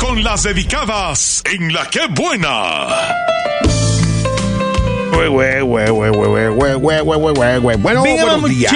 con las dedicadas en La Qué Buena. Bueno, buenos días.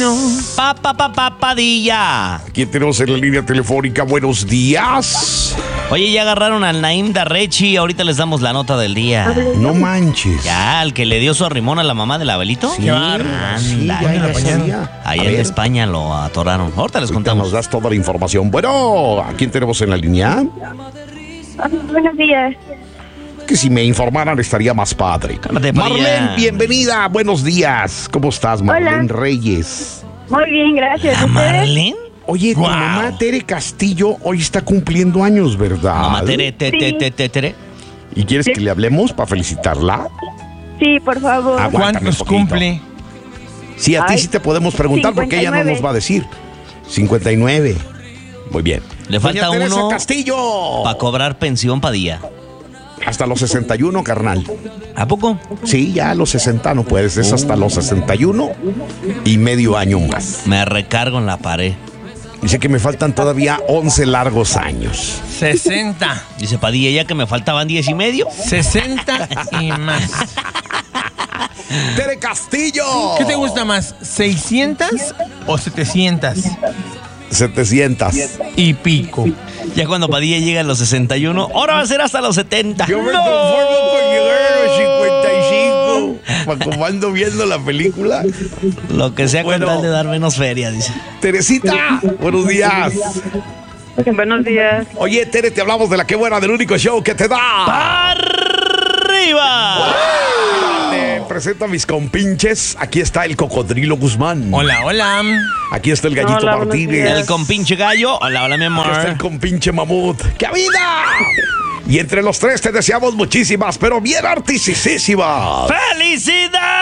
Padilla. Aquí tenemos en la línea telefónica. Buenos días. Oye, ya agarraron al Naim Darrechi. Ahorita les damos la nota del día. No manches. Ya, el que le dio su arrimón a la mamá del Abelito. Sí, sí, ya sabía. Ahí A en ver, España lo atoraron. Ahorita les ahorita contamos. nos das toda la información. Bueno, ¿a quién tenemos en la línea? Buenos días. Que si me informaran estaría más padre. Cálmate, Padilla. Marlene, bienvenida. Buenos días. ¿Cómo estás, Marlene Hola. Reyes? Muy bien, gracias. ¿A ¿Ustedes? Marlene? Oye, tu Wow. mamá Tere Castillo hoy está cumpliendo años, ¿verdad? Mamá Tere, Tere. ¿Y quieres que le hablemos para felicitarla? Sí, por favor. Aguántame ¿Cuántos un poquito. cumple? Sí, a ti Ay, sí te podemos preguntar porque ella no 59. nos va a decir. 59. Muy bien. Le falta Doña Teresa uno Castillo. para cobrar pensión, Padilla. Hasta los 61, carnal. ¿A poco? Sí, ya a los 60 no puedes. Es hasta los 61 y medio año más. Me recargo en la pared. Dice que me faltan todavía 11 largos años. 60. Dice Padilla, ya que me faltaban 10 y medio. 60 y más. ¡Tere Castillo! ¿Qué te gusta más? ¿600 o 700? 700. Y pico. Ya cuando Padilla llega a los 61, ahora va a ser hasta los 70. Yo me conformo con llegar a los 55. Para como ando viendo la película. Lo que sea Bueno. con tal de dar menos feria, dice. Teresita, buenos días. Buenos días. Oye, Tere, te hablamos de La Qué Buena, del único show que te da. ¡Arriba! Te presento a mis compinches. Aquí está el Cocodrilo Guzmán. Hola, hola. Aquí está el Gallito Hola, buenos Martínez. días. El compinche gallo. Hola, hola, mi Aquí está el amor. compinche Mamut. ¡Qué vida! Y entre los tres te deseamos muchísimas, pero bien artisísimas. ¡Felicidades!